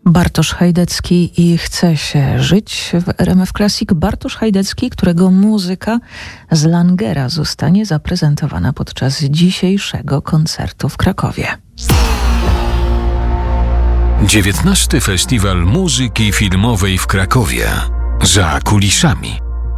Bartosz Hajdecki i Chce się żyć w RMF Classic. Bartosz Hajdecki, którego muzyka z Langera zostanie zaprezentowana podczas dzisiejszego koncertu w Krakowie. 19. Festiwal Muzyki Filmowej w Krakowie. Za kulisami.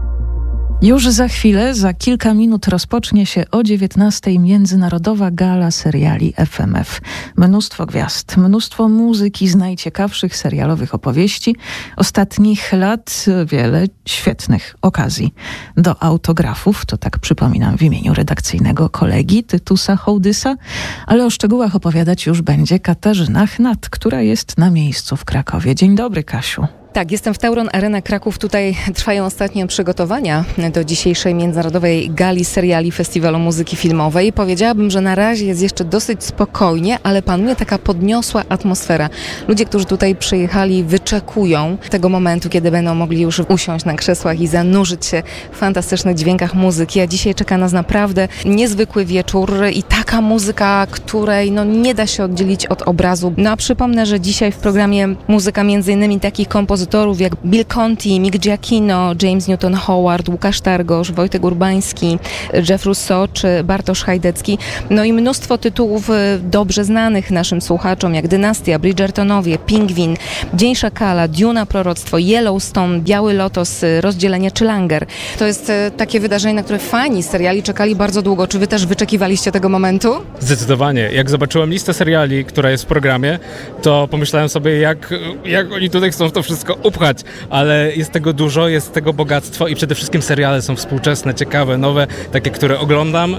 Już za chwilę, za kilka minut rozpocznie się o 19:00 Międzynarodowa Gala Seriali FMF. Mnóstwo gwiazd, mnóstwo muzyki z najciekawszych serialowych opowieści ostatnich lat, wiele świetnych okazji do autografów. To tak przypominam w imieniu redakcyjnego kolegi Tytusa Hołdysa, ale o szczegółach opowiadać już będzie Katarzyna Chnat, która jest na miejscu w Krakowie. Dzień dobry, Kasiu. Tak, jestem w Tauron Arena Kraków. Tutaj trwają ostatnie przygotowania do dzisiejszej Międzynarodowej Gali Seriali Festiwalu Muzyki Filmowej. Powiedziałabym, że na razie jest jeszcze dosyć spokojnie, ale panuje taka podniosła atmosfera. Ludzie, którzy tutaj przyjechali, wyczekują tego momentu, kiedy będą mogli już usiąść na krzesłach i zanurzyć się w fantastycznych dźwiękach muzyki. A dzisiaj czeka nas naprawdę niezwykły wieczór i taka muzyka, której nie da się oddzielić od obrazu. A przypomnę, że dzisiaj w programie muzyka m.in. takich kompozytorów jak Bill Conti, Mick Giacchino, James Newton Howard, Łukasz Targosz, Wojtek Urbański, Jeff Russo czy Bartosz Hajdecki. I mnóstwo tytułów dobrze znanych naszym słuchaczom, jak Dynastia, Bridgertonowie, Pingwin, Dzień Szakala, Duna Proroctwo, Yellowstone, Biały Lotos, Rozdzielenie czy Langer. To jest takie wydarzenie, na które fani seriali czekali bardzo długo. Czy wy też wyczekiwaliście tego momentu? Zdecydowanie. Jak zobaczyłem listę seriali, która jest w programie, to pomyślałem sobie, jak oni tutaj chcą w to wszystko upchać, ale jest tego dużo, jest tego bogactwo i przede wszystkim seriale są współczesne, ciekawe, nowe, takie, które oglądam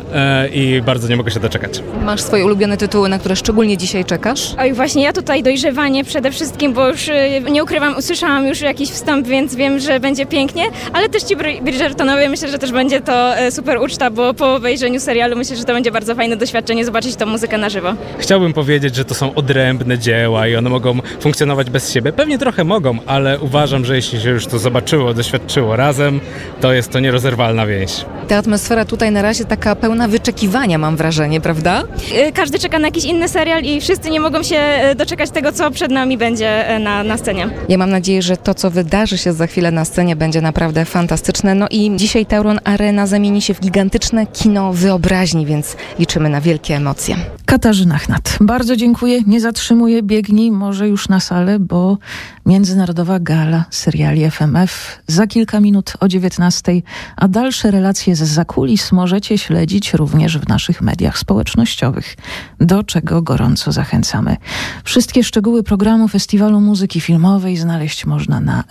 i bardzo nie mogę się doczekać. Masz swoje ulubione tytuły, na które szczególnie dzisiaj czekasz? Oj, właśnie ja tutaj dojrzewanie przede wszystkim, bo już nie ukrywam, usłyszałam już jakiś wstęp, więc wiem, że będzie pięknie, ale też ci Bridgertonowie, myślę, że też będzie to super uczta, bo po obejrzeniu serialu myślę, że to będzie bardzo fajne doświadczenie zobaczyć tą muzykę na żywo. Chciałbym powiedzieć, że to są odrębne dzieła i one mogą funkcjonować bez siebie. Pewnie trochę mogą, ale uważam, że jeśli się już to zobaczyło, doświadczyło razem, to jest to nierozerwalna więź. Ta atmosfera tutaj na razie taka pełna wyczekiwania, mam wrażenie, prawda? Każdy czeka na jakiś inny serial i wszyscy nie mogą się doczekać tego, co przed nami będzie na scenie. Ja mam nadzieję, że to, co wydarzy się za chwilę na scenie, będzie naprawdę fantastyczne. I dzisiaj Tauron Arena zamieni się w gigantyczne kino wyobraźni, więc liczymy na wielkie emocje. Katarzyna Chnat. Bardzo dziękuję. Nie zatrzymuję, biegnij może już na salę, bo Międzynarodowa Gala Seriali FMF za kilka minut o 19:00, a dalsze relacje z zakulis możecie śledzić również w naszych mediach społecznościowych, do czego gorąco zachęcamy. Wszystkie szczegóły programu Festiwalu Muzyki Filmowej znaleźć można na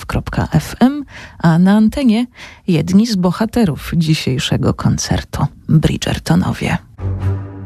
fmf.fm, a na antenie jedni z bohaterów dzisiejszego koncertu, Bridgertonowie.